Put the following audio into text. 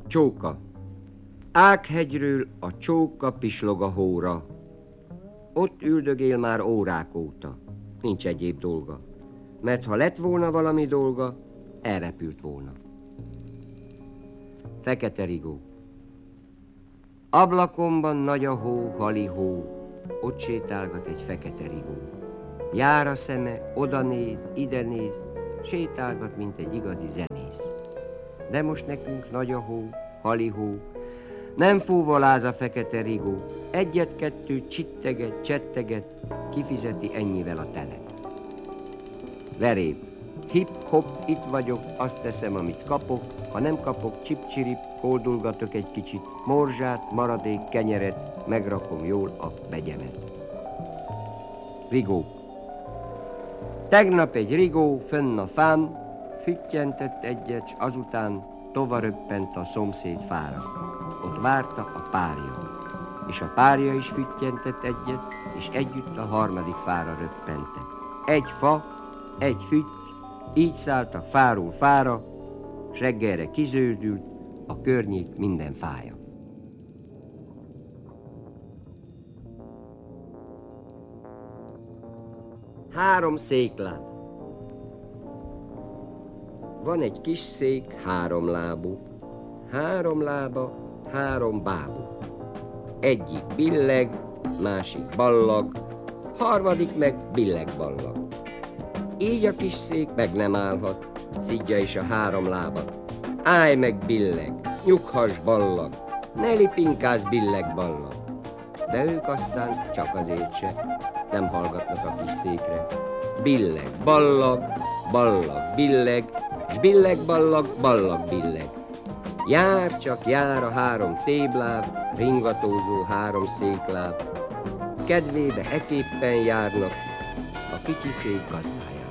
Csóka. Ághegyről a csóka pislog a hóra. Ott üldögél már órák óta. Nincs egyéb dolga. Mert ha lett volna valami dolga, elrepült volna. Fekete rigó. Ablakomban nagy a hó, hali hó. Ott sétálgat egy fekete rigó. Jár a szeme, oda néz, ide néz, sétálgat, mint egy igazi zenész. De most nekünk nagy a hó, hali hó. Nem fúvaláz a fekete rigó. Egyet-kettőt csitteget, csetteget, kifizeti ennyivel a telet. Veréb. Hip-hop, itt vagyok, azt teszem, amit kapok. Ha nem kapok, csip-csirip, koldulgatok egy kicsit, morzsát, maradék, kenyeret, megrakom jól a begyemet. Rigó. Tegnap egy rigó fönn a fán, füttyentett egyet, s azután tovaröppent a szomszéd fára. Ott várta a párja, és a párja is füttyentett egyet, és együtt a harmadik fára röppentek. Egy fa, egy fütty, így szálltak fáról fára, s reggelre kizöldült a környék minden fája. Három székláb. Van egy kis szék, három lábú, három lába, három bábú. Egyik billeg, másik ballag, harmadik meg billeg-ballag. Így a kis szék meg nem állhat, szidja is a három lábat. Állj meg, billeg, nyughass, ballag, ne lipinkász, billeg-ballag. De ők aztán csak azért se, nem hallgatnak a kis székre. Billeg, ballag, ballag, billeg, s billeg-ballag, ballag-billeg. Jár csak jár a három tébláb, ringatózó három székláb. Kedvébe eképpen járnak a kicsi szék gazdája.